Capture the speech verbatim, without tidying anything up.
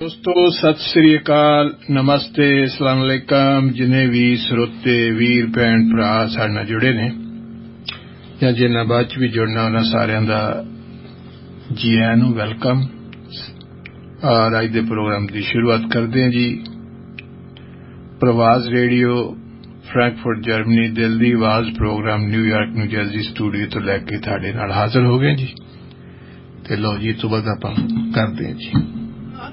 दोस्तों सत श्री अकाल नमस्ते अस्सलाम वालेकुम जिन्हें भी श्रोते वीर भैन भरा साडे नाल जुड़े ने या जिन्हां बाद च भी जुड़ना उन्हां सारियां दा जी आयां नूं वेलकम। और अज दे प्रोग्राम की शुरुआत करते हैं जी। प्रवास रेडियो फ्रैंकफर्ट जर्मनी दिल दी आवाज programme New York new Jersey studio तो लैके तुहाडे नाल हाजिर हो गए जी। ते लो जी तो बाद आपां करते हैं जी।